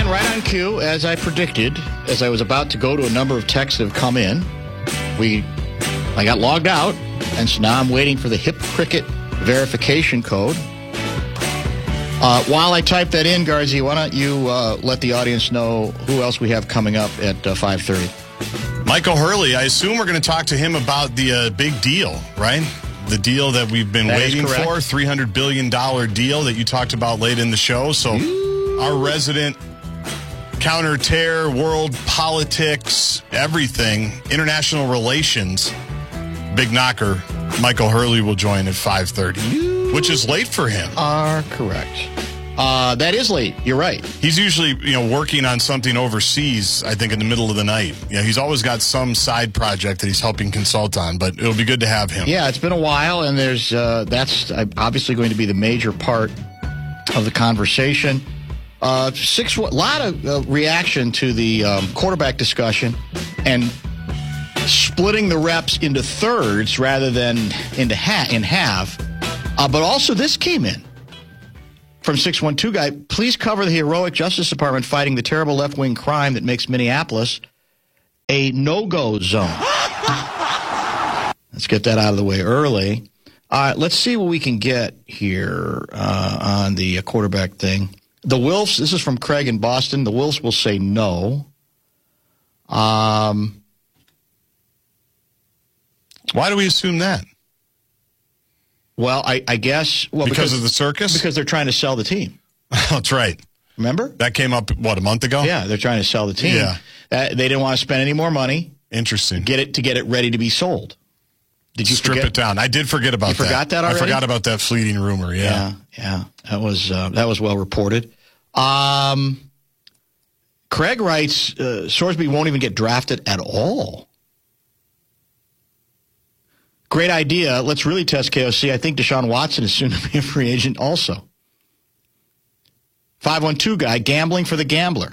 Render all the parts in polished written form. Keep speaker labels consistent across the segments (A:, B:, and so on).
A: right on cue, as I predicted, as I was about to go to a number of texts that have come in. I got logged out, and so now I'm waiting for the Hip Cricket verification code. While I type that in, Garzi, why don't you let the audience know who else we have coming up at 5:30?
B: Michael Hurley. I assume we're going to talk to him about the big deal, right? The deal that we've been waiting for, $300 billion deal that you talked about late in the show. So our resident counter-terror, world politics, everything, international relations, big knocker, Michael Hurley will join at 5:30, which is late for him.
A: Are correct. That is late. You're right.
B: He's usually, working on something overseas, I think, in the middle of the night. He's always got some side project that he's helping consult on, but it'll be good to have him.
A: Yeah, it's been a while, and there's that's obviously going to be the major part of the conversation. A lot of reaction to the quarterback discussion and splitting the reps into thirds rather than in half. But also this came in from 612 guy. Please cover the heroic Justice Department fighting the terrible left-wing crime that makes Minneapolis a no-go zone. Let's get that out of the way early. Let's see what we can get here on the quarterback thing. The Wilfs, this is from Craig in Boston. The Wilfs will say no.
B: Why do we assume that?
A: Well, I guess...
B: because of the circus?
A: Because they're trying to sell the team.
B: That's right.
A: Remember?
B: That came up, a month ago?
A: Yeah, they're trying to sell the team.
B: Yeah.
A: They didn't want to spend any more money.
B: Interesting.
A: Get it ready to be sold. Did you
B: strip it down? I did forget about that.
A: You forgot that already?
B: I forgot about that fleeting rumor,
A: Yeah. That was well reported. Craig writes, Sorsby won't even get drafted at all. Great idea. Let's really test KOC. I think Deshaun Watson is soon to be a free agent also. 512 guy, gambling for the gambler.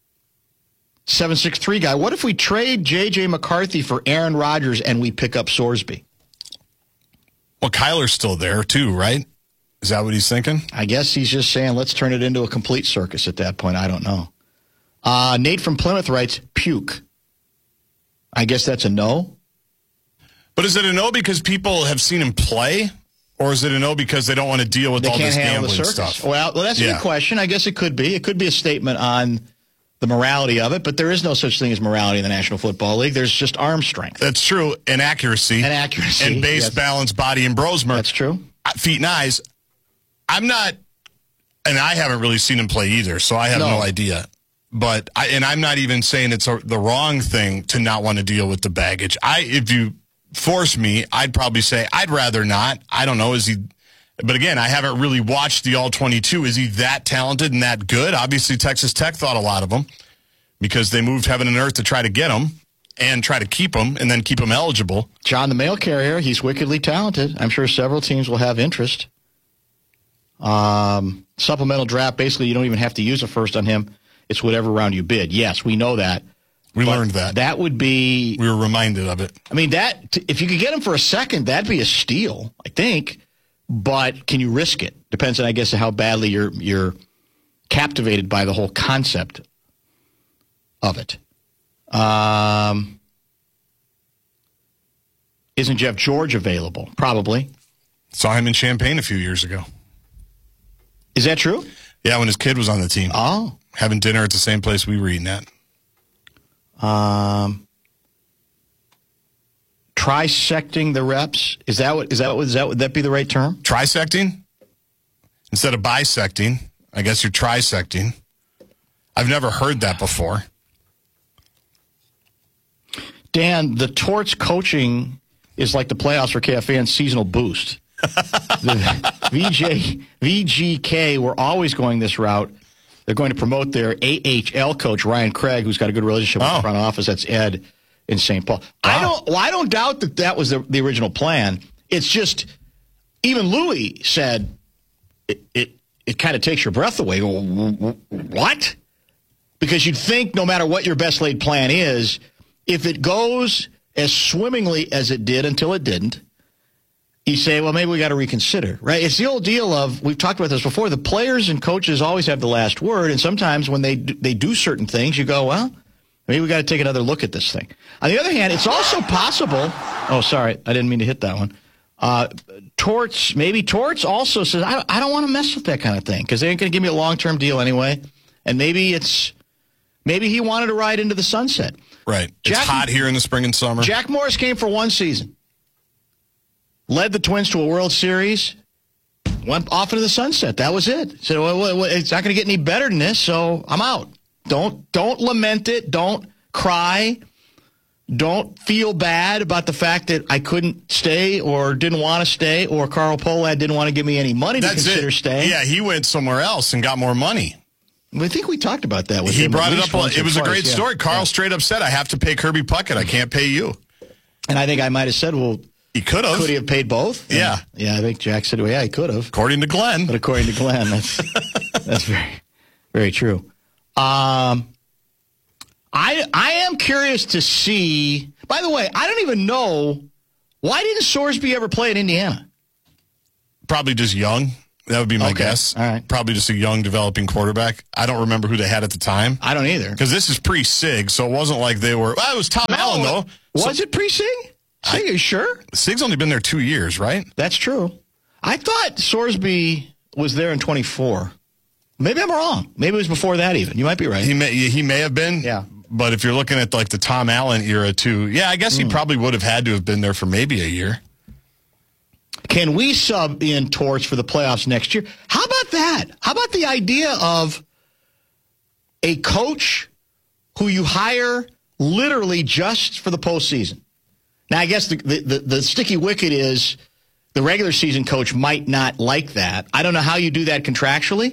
A: 763 guy, what if we trade J.J. McCarthy for Aaron Rodgers and we pick up Sorsby?
B: Well, Kyler's still there too, right? Is that what he's thinking?
A: I guess he's just saying let's turn it into a complete circus at that point. I don't know. Nate from Plymouth writes, puke. I guess that's a no.
B: But is it a no because people have seen him play? Or is it a no because they don't want to deal with all this gambling stuff?
A: Well, that's a good question. I guess it could be. It could be a statement on the morality of it, but there is no such thing as morality in the National Football League. There's just arm strength.
B: That's true. And accuracy. And base, balance, body, and Brosmer.
A: That's true.
B: Feet and eyes. I'm not, and I haven't really seen him play either, so I have no idea. But I'm not even saying it's the wrong thing to not want to deal with the baggage. If you force me, I'd probably say I'd rather not. I don't know. But again, I haven't really watched the All-22. Is he that talented and that good? Obviously, Texas Tech thought a lot of him because they moved heaven and earth to try to get him and try to keep him and then keep him eligible.
A: John, the mail carrier, he's wickedly talented. I'm sure several teams will have interest. Supplemental draft, basically, you don't even have to use a first on him. It's whatever round you bid. Yes, we know that.
B: We learned that.
A: That would be...
B: We were reminded of it.
A: I mean, if you could get him for a second, that'd be a steal, I think. But can you risk it? Depends on, I guess, how badly you're captivated by the whole concept of it. Isn't Jeff George available? Probably.
B: Saw him in Champaign a few years ago.
A: Is that true?
B: Yeah, when his kid was on the team.
A: Oh.
B: Having dinner at the same place we were eating at.
A: Trisecting the reps. Would that be the right term?
B: Trisecting? Instead of bisecting, I guess you're trisecting. I've never heard that before.
A: Dan, the Torts coaching is like the playoffs for KFAN's seasonal boost. The VGK were always going this route. They're going to promote their AHL coach, Ryan Craig, who's got a good relationship with the front office. That's Ed in St. Paul. Wow. I don't doubt that was the original plan. It's just, even Louis said, it kind of takes your breath away. What? Because you'd think no matter what your best laid plan is, if it goes as swimmingly as it did until it didn't, you say, well, maybe we got to reconsider, right? It's the old deal of, we've talked about this before, the players and coaches always have the last word, and sometimes when they do certain things, you go, well, maybe we got to take another look at this thing. On the other hand, it's also possible, oh, sorry, I didn't mean to hit that one. Torts also says, I don't want to mess with that kind of thing because they ain't going to give me a long-term deal anyway. And maybe he wanted to ride into the sunset.
B: Right. It's hot here in the spring and summer.
A: Jack Morris came for one season, led the Twins to a World Series, went off into the sunset. That was it. Said, well, it's not going to get any better than this, so I'm out. Don't lament it. Don't cry. Don't feel bad about the fact that I couldn't stay or didn't want to stay or Carl Pohlad didn't want to give me any money to consider staying.
B: Yeah, he went somewhere else and got more money.
A: I think we talked about that with him.
B: He brought it up. It was a great story. Carl straight up said, I have to pay Kirby Puckett. I can't pay you.
A: And I think I might have said, well,
B: he could have.
A: Could he have paid both?
B: Yeah.
A: Yeah, I think Jack said, well, yeah, he could have.
B: According to Glenn.
A: But according to Glenn, that's very, very true. I am curious to see. By the way, I don't even know, why didn't Sorsby ever play at Indiana?
B: Probably just young. That would be my guess.
A: All right.
B: Probably just a young developing quarterback. I don't remember who they had at the time.
A: I don't either.
B: Because this is pre-Sig, so it wasn't like they were. Well, it was Tom Allen, though.
A: Was it pre-Sig? Are you sure?
B: Sig's only been there 2 years, right?
A: That's true. I thought Sorsby was there in 24. Maybe I'm wrong. Maybe it was before that even. You might be right.
B: He may have been.
A: Yeah.
B: But if you're looking at like the Tom Allen era too, yeah, I guess he probably would have had to have been there for maybe a year.
A: Can we sub in Torts for the playoffs next year? How about that? How about the idea of a coach who you hire literally just for the postseason? Now, I guess the sticky wicket is the regular season coach might not like that. I don't know how you do that contractually.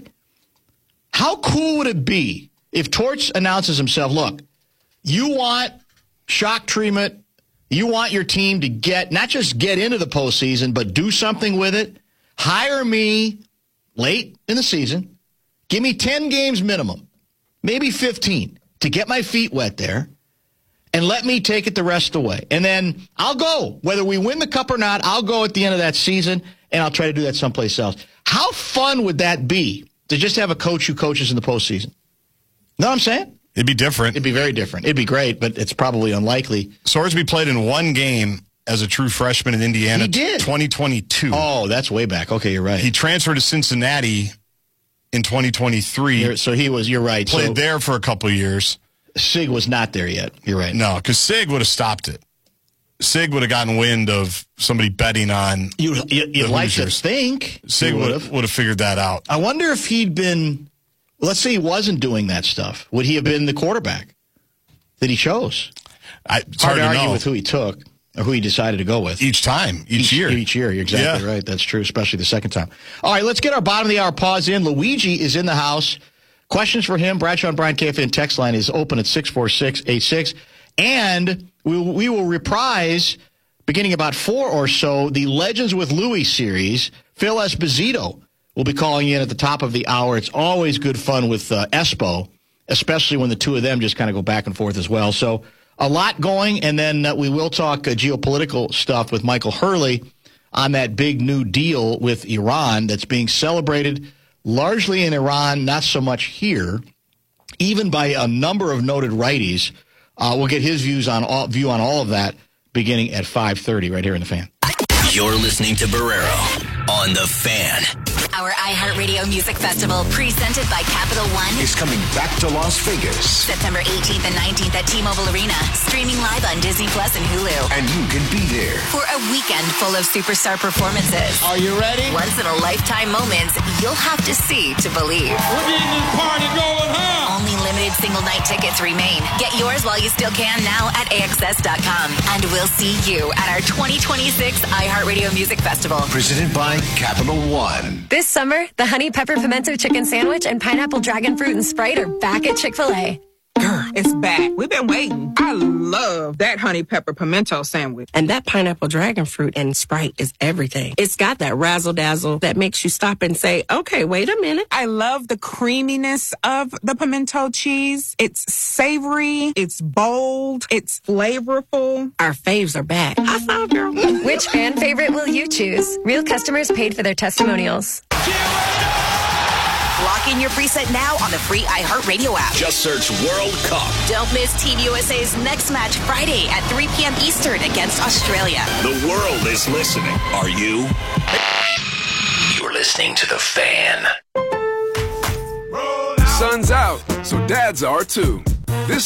A: How cool would it be if Torts announces himself, look, you want shock treatment, you want your team to not just get into the postseason, but do something with it. Hire me late in the season. Give me 10 games minimum, maybe 15, to get my feet wet there, and let me take it the rest of the way. And then I'll go. Whether we win the cup or not, I'll go at the end of that season, and I'll try to do that someplace else. How fun would that be to just have a coach who coaches in the postseason? Know what I'm saying?
B: It'd be different.
A: It'd be very different. It'd be great, but it's probably unlikely.
B: Sorsby played in one game as a true freshman in Indiana.
A: He did.
B: 2022.
A: Oh, that's way back. Okay, you're right.
B: He transferred to Cincinnati in 2023.
A: You're right.
B: Played there for a couple of years.
A: Sig was not there yet. You're right.
B: No, because Sig would have stopped it. Sig would have gotten wind of somebody betting on
A: You'd like to think.
B: Sig would have figured that out.
A: I wonder if he'd been, let's say he wasn't doing that stuff. Would he have been the quarterback that he chose?
B: It's hard to
A: argue
B: know.
A: with who he took or who he decided to go with.
B: Each year.
A: Each year. You're exactly right. That's true, especially the second time. All right, let's get our bottom of the hour pause in. Luigi is in the house. Questions for him. Bradshaw and Brian KFN text line is open at 64686. And we will reprise, beginning about 4 or so, the Legends with Louie series. Phil Esposito will be calling in at the top of the hour. It's always good fun with Espo, especially when the two of them just kind of go back and forth as well. So a lot going, and then we will talk geopolitical stuff with Michael Hurley on that big new deal with Iran that's being celebrated largely in Iran, not so much here, even by a number of noted righties. We'll get his view on all of that beginning at 5:30 right here in The Fan.
C: You're listening to Barrero on The Fan.
D: Our iHeartRadio Music Festival, presented by Capital One,
E: is coming back to Las Vegas.
D: September 18th and 19th at T-Mobile Arena. Streaming live on Disney Plus and Hulu.
E: And you can be there
D: for a weekend full of superstar performances.
A: Are you ready?
D: Once-in-a-lifetime moments you'll have to see to believe.
F: We're getting this party going, huh?
D: Only limited single-night tickets remain. Get yours while you still can now at AXS.com. And we'll see you at our 2026 iHeartRadio Music Festival.
E: Presented by Capital One.
G: This summer, the Honey Pepper Pimento Chicken Sandwich and Pineapple Dragon Fruit and Sprite are back at Chick-fil-A. Girl, it's back. We've been waiting. I love that honey pepper pimento sandwich.
H: And that pineapple dragon fruit and Sprite is everything. It's got that razzle-dazzle that makes you stop and say, okay, wait a minute.
G: I love the creaminess of the pimento cheese. It's savory. It's bold. It's flavorful.
H: Our faves are back. High five, girl.
I: Which fan favorite will you choose? Real customers paid for their testimonials.
D: Lock in your preset now on the free iHeartRadio app.
C: Just search World Cup.
D: Don't miss Team USA's next match Friday at 3 p.m. Eastern against Australia.
C: The world is listening. Are you? You're listening to The Fan.
J: Sun's out, so dads are too. This